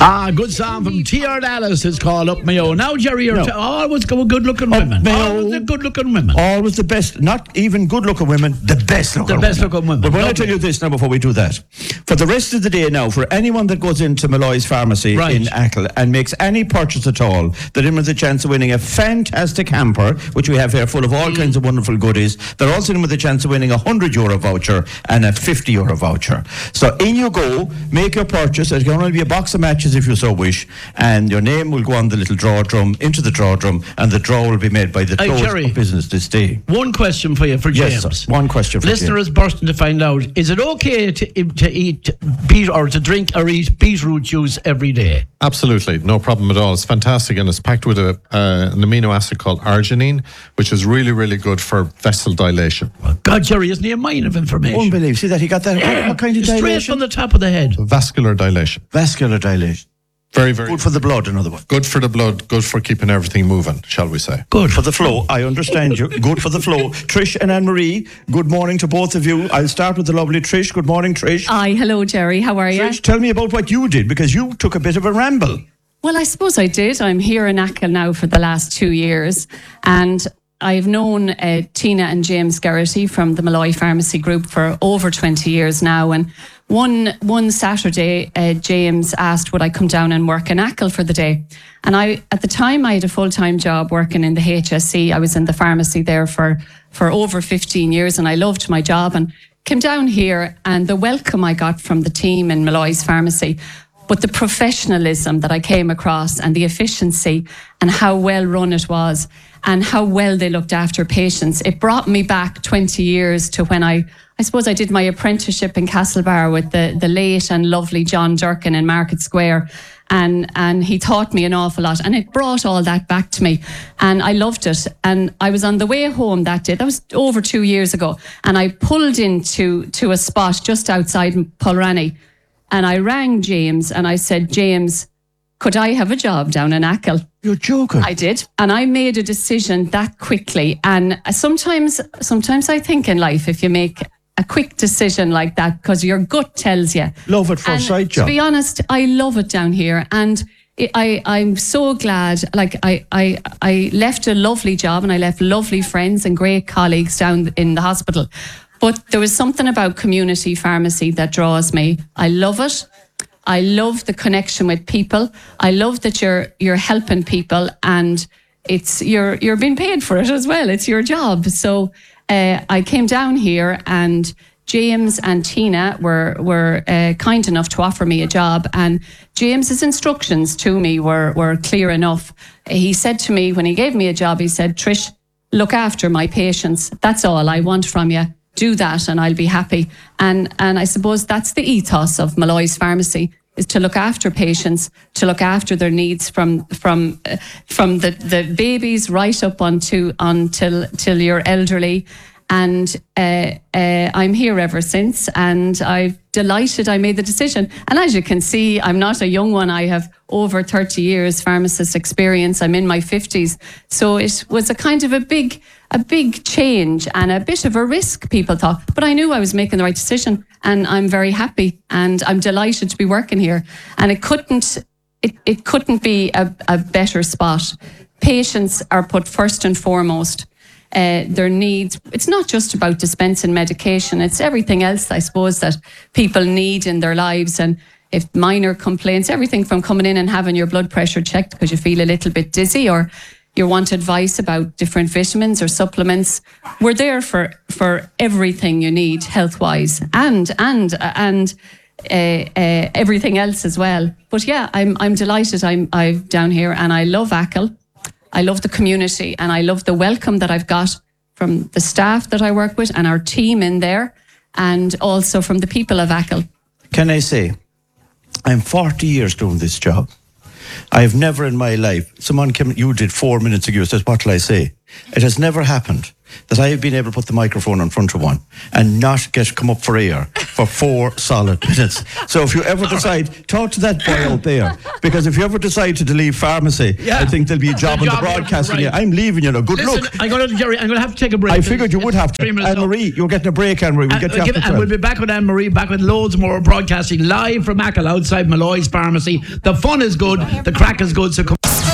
Good song from T.R. Dallas is called Up Mayo. Now, Jerry, you're always good-looking women. Always the good-looking women. Always the best, not even good-looking women, the best-looking women. The best-looking women. But when I tell you this now before we do that, for the rest of the day now, for anyone that goes into Malloy's Pharmacy in Achill and makes any purchase at all, they're in with a chance of winning a fantastic hamper, which we have here full of all kinds of wonderful goodies. They're also in with a chance of winning a €100 voucher and a €50 voucher. So in you go, make your purchase. It can only be a box of matches if you so wish, and your name will go on the little draw drum, into the draw drum, and the draw will be made by the close of business this day. One question for you, for James. Yes, sir. One question for you. Listener is bursting to find out, is it okay to eat to drink or eat beetroot juice every day? Absolutely, no problem at all. It's fantastic, and it's packed with an amino acid called arginine, which is really, really good for vessel dilation. Well, God, Jerry, isn't he a mine of information? Unbelievable. See that he got that? What kind of dilation? Straight from the top of the head. Vascular dilation. Vascular dilation. Very, very good for the blood, in other words. Good for the blood, good for keeping everything moving, shall we say. Good for the flow, I understand you. Good for the flow. Trish and Anne-Marie, good morning to both of you. I'll start with the lovely Trish. Good morning, Trish. Hi, hello, Jerry. How are you? Trish, tell me about what you did, because you took a bit of a ramble. Well, I suppose I did. I'm here in Achill now for the last 2 years, and I've known Tina and James Geraghty from the Malloy Pharmacy Group for over 20 years now. And one Saturday, James asked would I come down and work in Achill for the day. And at the time, I had a full-time job working in the HSE. I was in the pharmacy there for over 15 years, and I loved my job. And came down here, and the welcome I got from the team in Malloy's Pharmacy, but the professionalism that I came across and the efficiency and how well run it was and how well they looked after patients, it brought me back 20 years to when I suppose I did my apprenticeship in Castlebar with the late and lovely John Durkin in Market Square. And he taught me an awful lot, and it brought all that back to me, and I loved it. And I was on the way home that day, that was over 2 years ago, and I pulled into a spot just outside Pulranny, and I rang James and I said, James, could I have a job down in Achill? You're joking. I did. And I made a decision that quickly. And sometimes I think in life, if you make a quick decision like that, because your gut tells you. Love at first sight job. To be honest, I love it down here. And I'm so glad, like I left a lovely job and I left lovely friends and great colleagues down in the hospital. But there was something about community pharmacy that draws me. I love it. I love the connection with people. I love that you're helping people, and you're being paid for it as well. It's your job. So I came down here, and James and Tina were kind enough to offer me a job, and James's instructions to me were clear enough. He said to me when he gave me a job, he said, Trish, look after my patients. That's all I want from you. Do that and I'll be happy. And I suppose that's the ethos of Malloy's Pharmacy, is to look after patients, to look after their needs from the babies right up until you're elderly. And I'm here ever since, and I'm delighted I made the decision. And as you can see, I'm not a young one. I have over 30 years pharmacist experience. I'm in my 50s. So it was a kind of a big change and a bit of a risk, people thought. But I knew I was making the right decision, and I'm very happy, and I'm delighted to be working here. And it couldn't be a better spot. Patients are put first and foremost. Their needs. It's not just about dispensing medication. It's everything else, I suppose, that people need in their lives. And if minor complaints, everything from coming in and having your blood pressure checked because you feel a little bit dizzy, or you want advice about different vitamins or supplements, we're there for everything you need health-wise, and everything else as well. But yeah, I'm delighted I'm down here, and I love Achill. I love the community, and I love the welcome that I've got from the staff that I work with and our team in there, and also from the people of Achill. Can I say, I'm 40 years doing this job. I've never in my life, someone came, you did 4 minutes ago, says, what will I say? It has never happened that I have been able to put the microphone in front of one and not come up for air for for 4 solid minutes. So if you ever decide, talk to that boy out there, because if you ever decide to leave pharmacy, I think there'll be a job in the broadcasting. Right. I'm leaving, you know. Good luck. I'm going to have to take a break. I figured you would have to. Anne-Marie, you're getting a break, Anne-Marie. And we'll be back with Anne-Marie, back with loads more broadcasting live from Achill outside Malloy's Pharmacy. The fun is good, the crack is good, so come